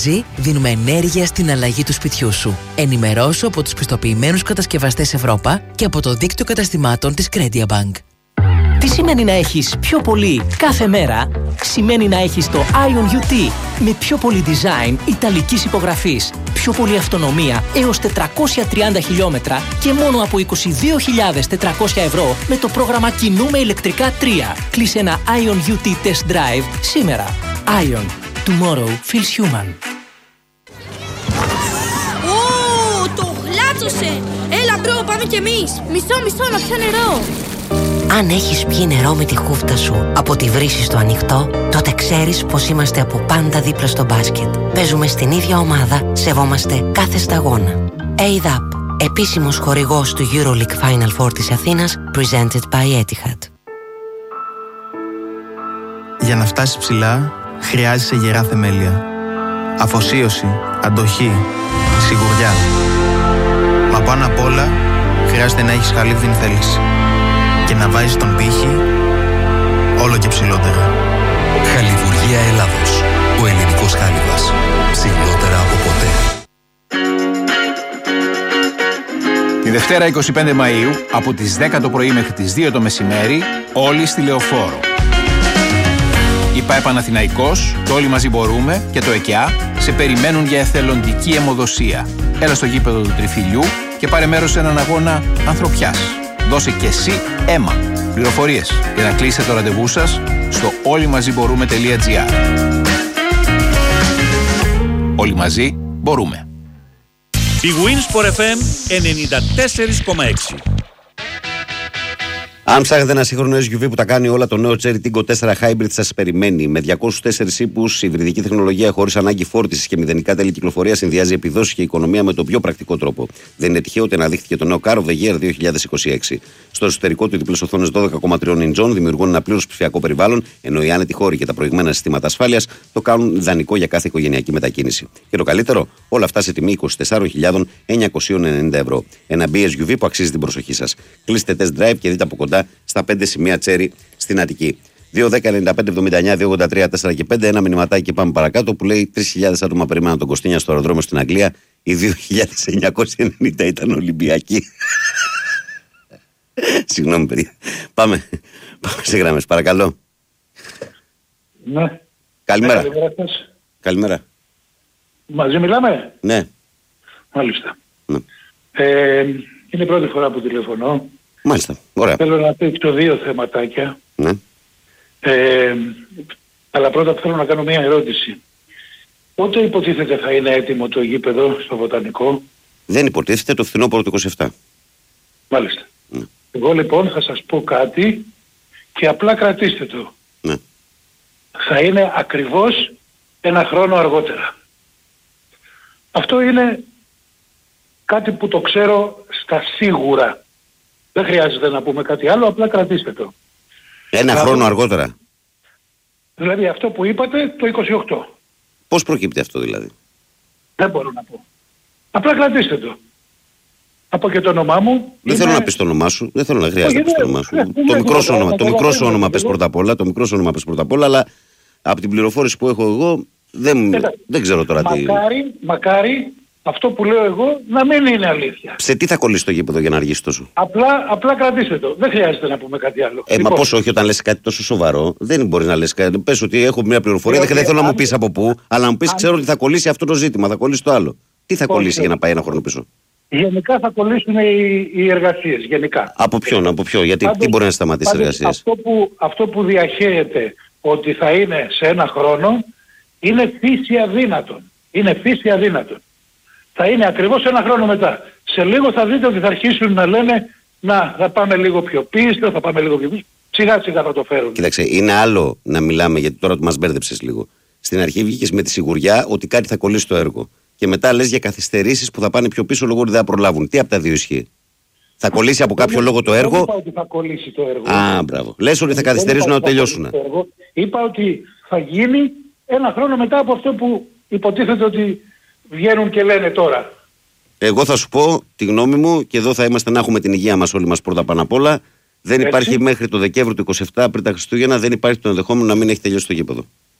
Μαζί δίνουμε ενέργεια στην αλλαγή του σπιτιού σου. Ενημερώσου από τους πιστοποιημένους κατασκευαστές Ευρώπα και από το δίκτυο καταστημάτων της Credia Bank. Τι σημαίνει να έχεις πιο πολύ κάθε μέρα? Σημαίνει να έχεις το Ion UT με πιο πολύ design ιταλικής υπογραφής, πιο πολύ αυτονομία έως 430 χιλιόμετρα και μόνο από 22.400 ευρώ με το πρόγραμμα Κινούμε ηλεκτρικά 3. Κλείσε ένα Ion UT Test Drive σήμερα. Ion. Tomorrow feels human. Το γλάτσωσε! Έλα μπρο, πάμε κι εμείς! Μισό, να πιω νερό! Αν έχεις πιει νερό με τη χούφτα σου από τη βρύση στο ανοιχτό, τότε ξέρεις πως είμαστε από πάντα δίπλα στο μπάσκετ. Παίζουμε στην ίδια ομάδα, σεβόμαστε κάθε σταγόνα. ADAP, επίσημος χορηγός του EuroLeague Final Four της Αθήνας, presented by Etihad. Για να φτάσεις ψηλά, χρειάζεσαι γερά θεμέλια. Αφοσίωση, αντοχή, σιγουριά. Μα πάνω απ' όλα, χρειάζεται να έχεις χαλίβδιν θέληση. Και να βάζεις τον πύχη όλο και ψηλότερα. Χαλιβουργία Ελλάδος. Ο ελληνικός χάλιβας. Ψηλότερα από ποτέ. Τη Δευτέρα 25 Μαΐου, από τις 10 το πρωί μέχρι τις 2 το μεσημέρι, όλοι στη Λεωφόρο. Η ΠΑΕ Παναθηναϊκός, το Όλοι Μαζί Μπορούμε και το ΕΚΙΑ σε περιμένουν για εθελοντική αιμοδοσία. Έλα στο γήπεδο του Τριφυλιού και πάρε μέρος σε έναν αγώνα ανθρωπιάς. Δώσε και εσύ αίμα. Πληροφορίες για να κλείσετε το ραντεβού σας στο όλοιμαζιμπορούμε.gr. Όλοι μαζί μπορούμε. Η Winsport FM 94,6. Αν ψάχνετε ένα σύγχρονο SUV που τα κάνει όλα, το νέο Cherry Tiggo 4 Hybrid σας περιμένει. Με 204 ύπους, υβριδική τεχνολογία χωρίς ανάγκη φόρτισης και μηδενικά τέλη κυκλοφορία, συνδυάζει επιδόσεις και οικονομία με τον πιο πρακτικό τρόπο. Δεν είναι τυχαίο ότι αναδείχθηκε το νέο Car of the Year 2026. Στο εσωτερικό του, οι διπλές οθόνες 12,3 ιντσών δημιουργούν ένα πλήρως ψηφιακό περιβάλλον, ενώ οι άνετοι χώροι και τα προηγμένα συστήματα ασφάλειας το κάνουν ιδανικό για κάθε οικογενειακή μετακίνηση. Και το καλύτερο, όλα αυτά σε τιμή 24.990 ευρώ. Ένα BSUV που αξίζει την προσοχή σας. Κλείστε test drive και δείτε από κοντά στα 5 σημεία Cherry στην Αττική. 2-10-95-79-283-4 και 5. Ένα μηνυματάκι και πάμε παρακάτω που λέει 3.000 άτομα περιμέναν τον Κωστίνια στο αεροδρόμιο στην Αγγλία. Οι 2.990 ήταν Ολυμπιακοί. Συγγνώμη, παιδιά. Πάμε σε γραμμές, παρακαλώ. Ναι. Καλημέρα. Καλημέρα. Μαζί μιλάμε. Ναι. Μάλιστα. Ναι. Είναι η πρώτη φορά που τηλεφωνώ. Μάλιστα. Ωραία. Θέλω να δείξω δύο θεματάκια. Ναι. Αλλά πρώτα θέλω να κάνω μια ερώτηση. Πότε υποτίθεται θα είναι έτοιμο το γήπεδο στο Βοτανικό? Δεν υποτίθεται, το φθινόπωρο του 27. Μάλιστα. Ναι. Εγώ λοιπόν θα σας πω κάτι και απλά κρατήστε το. Ναι. Θα είναι ακριβώς ένα χρόνο αργότερα. Αυτό είναι κάτι που το ξέρω στα σίγουρα. Δεν χρειάζεται να πούμε κάτι άλλο, απλά κρατήστε το. Ένα χρόνο αργότερα. Δηλαδή αυτό που είπατε το 28. Πώς προκύπτει αυτό δηλαδή? Δεν μπορώ να πω. Απλά κρατήστε το. Από και το όνομά μου. Δεν θέλω να πεις το όνομά σου. Δεν θέλω να χρειάζεται να πεις το όνομά σου. Το μικρό σου όνομα πες πρώτα απ' όλα. Το μικρό σου όνομα πες πρώτα απ' όλα. Αλλά από την πληροφόρηση που έχω εγώ δεν ξέρω τώρα τι. Μακάρι αυτό που λέω εγώ να μην είναι αλήθεια. Σε τι θα κολλήσει το γήπεδο για να αργήσει τόσο? Απλά κρατήστε το. Δεν χρειάζεται να πούμε κάτι άλλο. Μα πώς όχι, όταν λες κάτι τόσο σοβαρό, δεν μπορεί να λες κάτι. Πες ότι έχω μια πληροφορία, δεν θέλω να μου πεις από πού, αλλά να μου πεις ξέρω ότι θα κολλήσει αυτό το ζήτημα, θα κολλήσει το άλλο. Τι θα κολλήσει για να πάει ένα χρόνο πίσω? Γενικά θα κολλήσουν οι εργασίες. Γενικά. Από ποιον, γιατί τι μπορεί να σταματήσει οι εργασίες? Αυτό που διαχέεται ότι θα είναι σε ένα χρόνο είναι φύση αδύνατον. Θα είναι ακριβώς ένα χρόνο μετά. Σε λίγο θα δείτε ότι θα αρχίσουν να λένε να θα πάμε λίγο πιο πίσω, θα πάμε λίγο πιο πίσω. Σιγά σιγά θα το φέρουν. Κοίταξε, είναι άλλο να μιλάμε, γιατί τώρα μας μπέρδεψες λίγο. Στην αρχή βγήκες με τη σιγουριά ότι κάτι θα κολλήσει το έργο. Και μετά λες για καθυστερήσεις που θα πάνε πιο πίσω λόγω ότι δεν θα προλάβουν. Τι από τα δύο ισχύει? Θα κολλήσει από κάποιο λόγο το έργο? Δεν είπα ότι θα κολλήσει το έργο. Μπράβο. Λες ότι θα καθυστερήσουν να το τελειώσουν. Είπα ότι θα γίνει ένα χρόνο μετά από αυτό που υποτίθεται ότι βγαίνουν και λένε τώρα. Εγώ θα σου πω τη γνώμη μου και εδώ θα είμαστε να έχουμε την υγεία μας όλοι μας πρώτα πάνω απ' όλα. Δεν υπάρχει μέχρι το Δεκέμβριο του 27 πριν τα Χριστούγεννα, δεν υπάρχει το ενδεχόμενο να μην έχει τελειώσει το γήπεδο.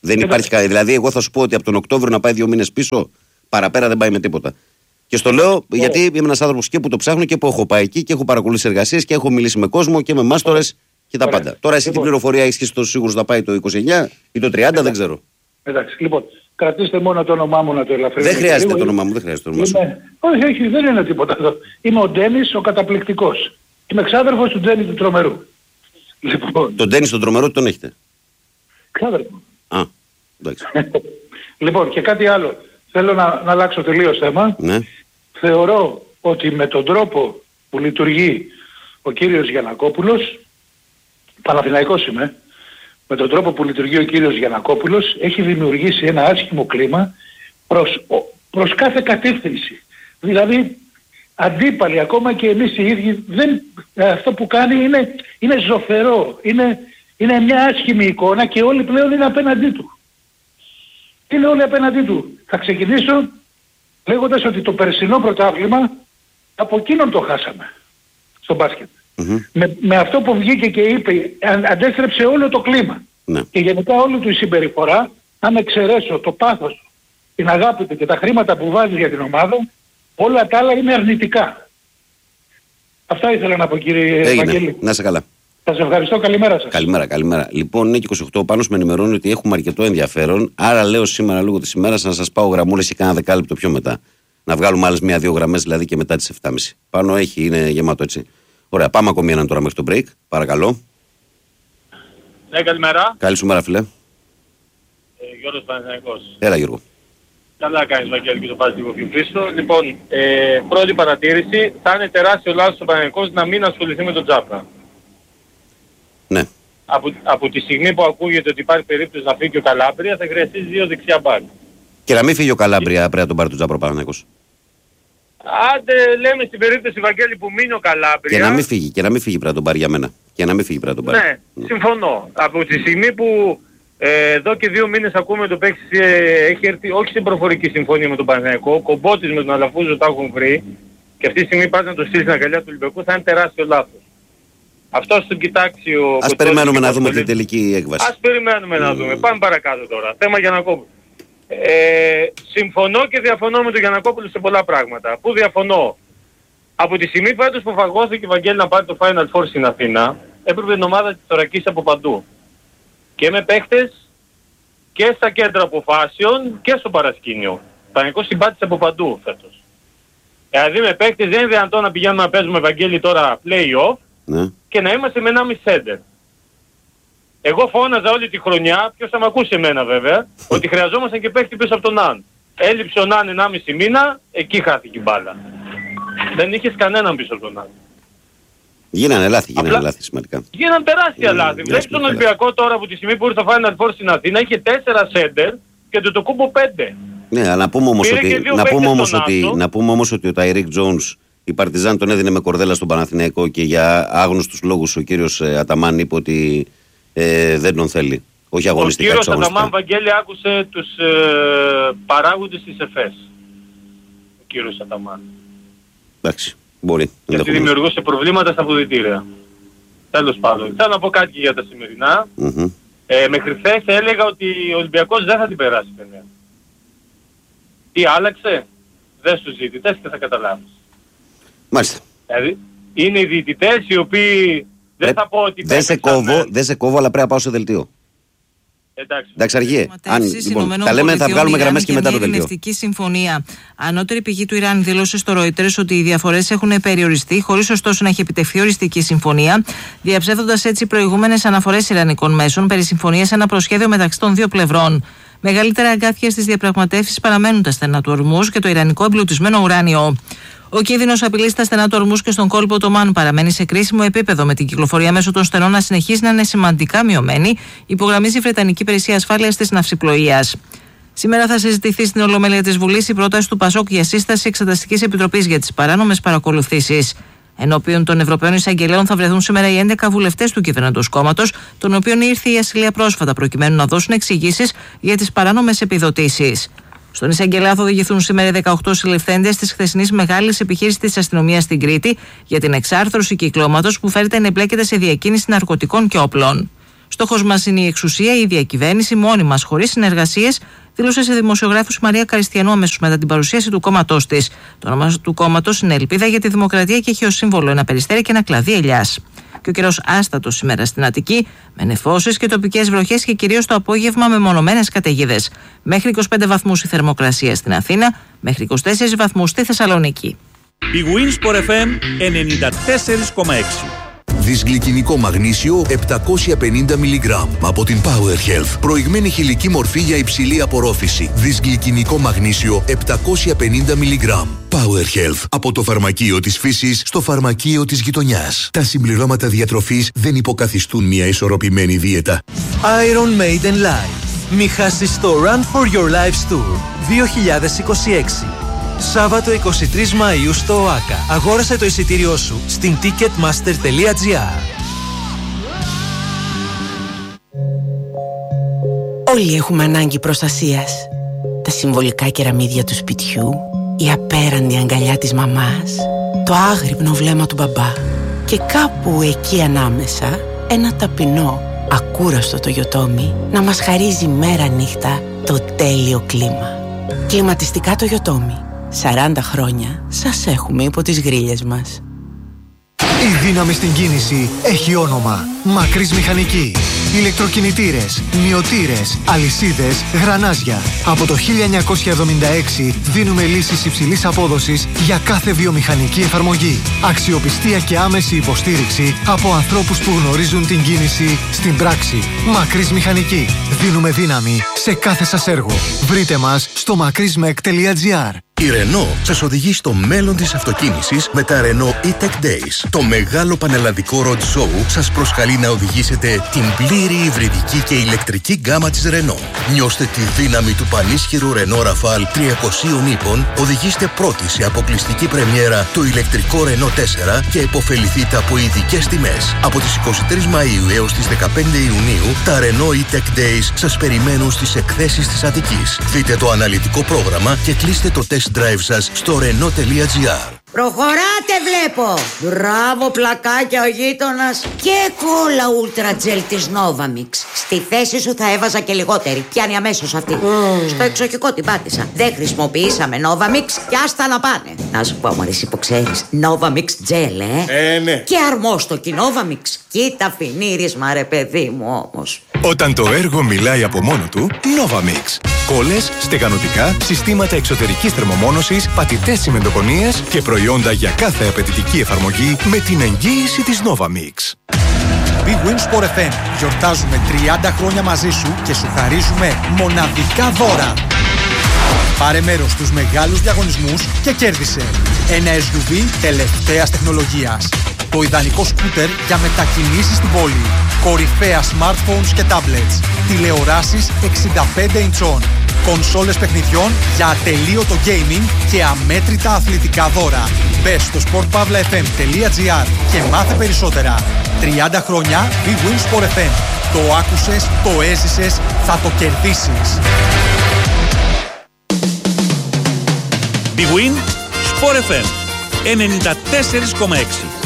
Δεν υπάρχει δηλαδή, εγώ θα σου πω ότι από τον Οκτώβριο να πάει 2 μήνες πίσω, παραπέρα δεν πάει με τίποτα. Και στο λέω γιατί είμαι ένας άνθρωπος και που το ψάχνω και που έχω πάει εκεί και έχω παρακολουθήσει εργασίες και έχω μιλήσει με κόσμο και με μάστορες και τα πάντα. Τώρα εσύ την πληροφορία έχεις και το σίγουρο θα πάει το 29 ή το 30, δεν ξέρω. Εντάξει, λοιπόν, κρατήστε μόνο το όνομά μου να το ελαφρύνετε. Δεν χρειάζεται το όνομά μου, δεν χρειάζεται το όνομά σου. Όχι, δεν είναι τίποτα εδώ. Είμαι ο Ντένις ο καταπληκτικός. Είμαι εξάδερφος του Ντένις του Τρομερού. Λοιπόν. Τον Ντένις τον Τρομερό τον έχετε? Εξάδερφο. Α, εντάξει. Λοιπόν, και κάτι άλλο. Θέλω να αλλάξω τελείως θέμα. Ναι. Θεωρώ ότι με τον τρόπο που λειτουργεί ο κύριος Γιαννακόπουλος, Παναθηναϊκός είμαι, με τον τρόπο που λειτουργεί ο κύριος Γιαννακόπουλος έχει δημιουργήσει ένα άσχημο κλίμα προς κάθε κατεύθυνση. Δηλαδή αντίπαλοι, ακόμα και εμείς οι ίδιοι, αυτό που κάνει είναι ζωφερό, είναι μια άσχημη εικόνα και όλοι πλέον είναι απέναντί του. Είναι όλοι απέναντί του. Θα ξεκινήσω λέγοντας ότι το περσινό πρωτάθλημα από εκείνον το χάσαμε στο μπάσκετ. Με αυτό που βγήκε και είπε, αντέστρεψε όλο το κλίμα. Και γενικά όλη του η συμπεριφορά, αν εξαιρέσω το πάθος, την αγάπη του και τα χρήματα που βάζει για την ομάδα, όλα τα άλλα είναι αρνητικά. Αυτά ήθελα να πω, κύριε Ευαγγέλη. Να είσαι καλά. Σας ευχαριστώ, καλημέρα σας. Καλημέρα. Λοιπόν, είναι και 28, πάνω με ενημερώνει ότι έχουμε αρκετό ενδιαφέρον. Άρα λέω σήμερα λόγω της ημέρας να σας πάω γραμμούλες και κάνα δεκάλεπτο πιο μετά. Να βγάλουμε άλλες 1-2 γραμμές δηλαδή και μετά τις 7.30. Πάνω είναι γεμάτο έτσι. Ωραία, πάμε ακόμη έναν τώρα μέχρι το break. Παρακαλώ. Ναι, καλημέρα. Καλή σου μέρα, φίλε. Γιώργος Παναθηναϊκός. Έλα, Γιώργο. Καλά κάνεις, Βαγγέλη, και το πας λίγο πιο πίσω. Λοιπόν, πρώτη παρατήρηση, θα είναι τεράστιο λάθος ο Παναθηναϊκός να μην ασχοληθεί με τον Τζάπρα. Ναι. Από τη στιγμή που ακούγεται ότι υπάρχει περίπτωση να φύγει και ο Καλάμπρια, θα χρειαστεί 2 δεξιά μπακ. Και να μην φύγει ο Καλάμπρια, πρέπει να τον πάρει τον Τζάπρα ο Παναθηναϊκός. Άντε, λέμε στην περίπτωση, Βαγγέλη, που μείνει ο Καλάμπρια. Και να μην φύγει, πρέπει να τον πάρει για μένα. Ναι, συμφωνώ. Από τη στιγμή που εδώ και 2 μήνες ακούμε το παίξει, έχει έρθει όχι στην προφορική συμφωνία με τον Παναθηναϊκό, ο Κομπότης με τον Αλαφούζο τα έχουν βρει και αυτή τη στιγμή πας να το στείλει στην αγκαλιά του Ολυμπιακού, θα είναι τεράστιο λάθος. Αυτό τον κοιτάξει ο... Ας περιμένουμε να δούμε την τελική έκβαση. Ας περιμένουμε να δούμε. Πάμε παρακάτω τώρα. Θέμα Γιαννακόπουλου. Συμφωνώ και διαφωνώ με τον Γιαννακόπουλο σε πολλά πράγματα. Πού διαφωνώ? Από τη στιγμή φέτος που φαγώθηκε η Βαγγέλη να πάρει το Final Four στην Αθήνα, έπρεπε η ομάδα της θωρακίσει από παντού. Και με παίχτες και στα κέντρα αποφάσεων και στο παρασκήνιο. Παναθηναϊκός συμπάτησε από παντού φέτος. Δηλαδή με παίχτες δεν είναι δυνατόν να πηγαίνουμε να παίζουμε, Βαγγέλη, τώρα play-off και να είμαστε με 1,5 center. Εγώ φώναζα όλη τη χρονιά, ποιος θα μ' ακούσει εμένα βέβαια, ότι χρειαζόμασταν και παίχτη πίσω από τον Ναν. Έλειψε ο Ναν 1,5 μήνα, εκεί χάθηκε η μπάλα. Δεν είχες κανέναν πίσω από τον Ναν. Γίνανε λάθη σημαντικά. Γίνανε τεράστια λάθη. Βλέπεις τον Ολυμπιακό τώρα που τη στιγμή που ήρθε το Final Four στην Αθήνα είχε 4 center και το Κούμπο 5. Ναι, αλλά να πούμε όμως ότι ο Ταϊρίκ Τζόουνς, η Παρτιζάν τον έδινε με κορδέλα στον Παναθηναϊκό και για άγνωστους λόγους ο κύριος Αταμάν είπε ότι δεν τον θέλει. Όχι αγωνιστικά. Ο κύριος Αταμάν, Βαγγέλη, άκουσε τους παράγοντες της ΕΦΕΣ. Ο κύριος Αταμάν. Εντάξει, μπορεί. Γιατί δημιουργούσε προβλήματα στα αποδυτήρια. Τέλος πάντων. Θέλω να πω κάτι για τα σημερινά. Μέχρι χθες έλεγα ότι ο Ολυμπιακός δεν θα την περάσει παιδιά. Τι άλλαξε? Δες τους διαιτητές και θα καταλάβεις. Μάλιστα. Δηλαδή είναι οι διαιτητές οι οποίοι δεν θα πω ότι... Δεν σε κόβω, αλλά πρέπει να πάω σε δελτίο. Εντάξει, αργίε. Τα λέμε, θα βγάλουμε γραμμές και μετά το δελτίο. Ειρηνευτική συμφωνία. Ανώτερη πηγή του Ιράν δήλωσε στο Reuters ότι οι διαφορές έχουν περιοριστεί, χωρίς ωστόσο να έχει επιτευχθεί οριστική συμφωνία, διαψεύδοντας έτσι προηγούμενες αναφορές ιρανικών μέσων περί συμφωνίας σε ένα προσχέδιο μεταξύ των δύο πλευρών. Μεγαλύτερα αγκάθια στις διαπραγματεύσεις παραμένουν τα στενά του Ορμούζ και το ιρανικό εμπλουτισμένο ουράνιο. Ο κίνδυνος απειλής στα στενά του Ορμούζ και στον κόλπο Οτομάν παραμένει σε κρίσιμο επίπεδο, με την κυκλοφορία μέσω των στενών να συνεχίζει να είναι σημαντικά μειωμένη, υπογραμμίζει η Βρετανική Υπηρεσία Ασφάλειας της Ναυσιπλοείας. Σήμερα θα συζητηθεί στην Ολομέλεια της Βουλής η πρόταση του ΠΑΣΟΚ για σύσταση Εξεταστικής Επιτροπής για τις παράνομες παρακολουθήσεις. Ενώπιον των Ευρωπαίων Εισαγγελέων θα βρεθούν σήμερα οι 11 βουλευτές του κυβερνητικού κόμματος, των οποίων ήρθε η ασυλία πρόσφατα, προκειμένου να δώσουν εξηγήσεις για τις παράνομες επιδοτήσεις. Στον εισαγγελέα θα οδηγηθούν σήμερα 18 συλληφθέντες της χθεσινής μεγάλης επιχείρησης της αστυνομίας στην Κρήτη για την εξάρθρωση κυκλώματος που φέρεται να εμπλέκεται σε διακίνηση ναρκωτικών και όπλων. Στόχος μας είναι η εξουσία, η διακυβέρνηση, μόνοι μας, χωρίς συνεργασίες, δήλωσε σε δημοσιογράφους η Μαρία Καριστιανού αμέσως μετά την παρουσίαση του κόμματός της. Το όνομα του κόμματος είναι Ελπίδα για τη Δημοκρατία και έχει ως σύμβολο ένα περιστέρι και ένα κλαδί ελιάς. Και ο καιρός άστατος σήμερα στην Αττική, με νεφώσεις και τοπικές βροχές και κυρίως το απόγευμα με μονομένες καταιγίδες. Μέχρι 25 βαθμούς η θερμοκρασία στην Αθήνα, μέχρι 24 βαθμούς στη Θεσσαλονίκη. Η Winsport FM 94,6. Δυσγλυκινικό μαγνήσιο 750 mg από την Power Health. Προηγμένη χηλική μορφή για υψηλή απορρόφηση. Δυσγλυκινικό μαγνήσιο 750 mg. Power Health. Από το φαρμακείο της φύσης στο φαρμακείο της γειτονιάς. Τα συμπληρώματα διατροφής δεν υποκαθιστούν μια ισορροπημένη δίαιτα. Iron Maiden Live. Μη χάσεις το Run for Your Lives Tour 2026. Σάββατο 23 Μαΐου στο ΟΑΚΑ. Αγόρασε το εισιτήριό σου στην ticketmaster.gr. Όλοι έχουμε ανάγκη προστασίας. Τα συμβολικά κεραμίδια του σπιτιού, η απέραντη αγκαλιά της μαμάς, το άγρυπνο βλέμμα του μπαμπά και κάπου εκεί ανάμεσα ένα ταπεινό, ακούραστο το Yotomi να μας χαρίζει μέρα νύχτα το τέλειο κλίμα. Κλιματιστικά το Yotomi. 40 χρόνια σας έχουμε υπό τις γρίλες μας. Η δύναμη στην κίνηση έχει όνομα. Μακρύς Μηχανική. Ηλεκτροκινητήρες, μυωτήρες, αλυσίδες, γρανάζια. Από το 1976 δίνουμε λύσεις υψηλής απόδοσης για κάθε βιομηχανική εφαρμογή. Αξιοπιστία και άμεση υποστήριξη από ανθρώπους που γνωρίζουν την κίνηση στην πράξη. Μακρύς Μηχανική. Δίνουμε δύναμη σε κάθε σας έργο. Βρείτε μας στο makrismek.gr. Η Renault σας οδηγεί στο μέλλον της αυτοκίνησης με τα Renault E-Tech Days. Το μεγάλο πανελλαδικό road show σας προσκαλεί να οδηγήσετε την πλήρη υβριδική και ηλεκτρική γκάμα της Renault. Νιώστε τη δύναμη του πανίσχυρου Renault Rafale 300 ύπων, οδηγήστε πρώτοι σε αποκλειστική πρεμιέρα το ηλεκτρικό Renault 4 και επωφεληθείτε από ειδικές τιμές. Από τις 23 Μαΐου έως τις 15 Ιουνίου, τα Renault E-Tech Days σας περιμένουν στις εκθέσεις της Αττικής. Δείτε το αναλυτικό πρόγραμμα και κλείστε το test drive σας στο renault.gr. Προχωράτε βλέπω! Μπράβο πλακάκια ο γείτονας. Και κόλλα Ultra Gel της Novamix. Στη θέση σου θα έβαζα και λιγότερη. Πιάνει αμέσως αυτή. Στο εξοχικό την πάτησα. Δεν χρησιμοποιήσαμε Novamix και άστα να πάνε. Να σου πω μωρές υποξέρεις, Novamix Gel ναι. Και αρμόστοκι Novamix. Κοίτα φινίρισμα ρε παιδί μου όμως. Όταν το έργο μιλάει από μόνο του, Novamix. Κόλλες, στεγανοτικά, συστήματα εξωτερικής θερμομόνωσης, πατητές τσιμεντοκονίες και προϊόντα για κάθε απαιτητική εφαρμογή με την εγγύηση της Novamix. Big Wins Sport FM. Γιορτάζουμε 30 χρόνια μαζί σου και σου χαρίζουμε μοναδικά δώρα. Πάρε μέρος στους μεγάλους διαγωνισμούς και κέρδισε ένα SUV τελευταίας τεχνολογίας. Το ιδανικό σκούτερ για μετακινήσεις στην πόλη. Κορυφαία smartphones και tablets. Τηλεοράσεις 65 ιντσών. Κονσόλες παιχνιδιών για ατελείωτο gaming και αμέτρητα αθλητικά δώρα. Μπες στο sportpavlafm.gr και μάθε περισσότερα. 30 χρόνια Big Win Sport FM. Το άκουσες, το έζησες, θα το κερδίσεις. Big Win Sport FM 94,6.